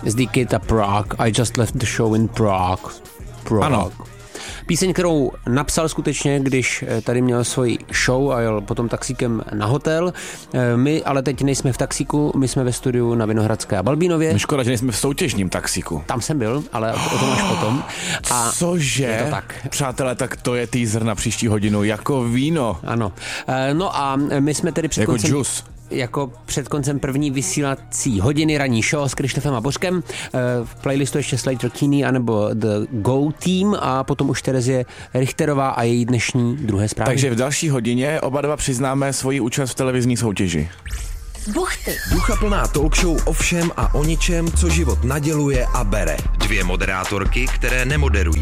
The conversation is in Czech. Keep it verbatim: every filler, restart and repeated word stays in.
z The Kid a Prague, I Just Left the Show in Prague. Prague. Ano. Píseň, kterou napsal skutečně, když tady měl svoji show a jel potom taxíkem na hotel. My ale teď nejsme v taxíku, my jsme ve studiu na Vinohradské a Balbínově. Škoda, že nejsme v soutěžním taxíku. Tam jsem byl, ale o tom až potom. A cože? Je to tak. Přátelé, tak to je teaser na příští hodinu, jako víno. Ano. No a my jsme tedy před jako koncem... džus. Jako před koncem první vysílací hodiny ranní show s Krištofem a Božkem. V playlistu ještě Slater Kinney anebo The Go Team a potom už Terezie Richterová a její dnešní druhé zprávy. Takže v další hodině oba dva přiznáme svoji účast v televizní soutěži. Buchty. Duchaplná talk show o všem a o ničem, co život naděluje a bere. Dvě moderátorky, které nemoderují.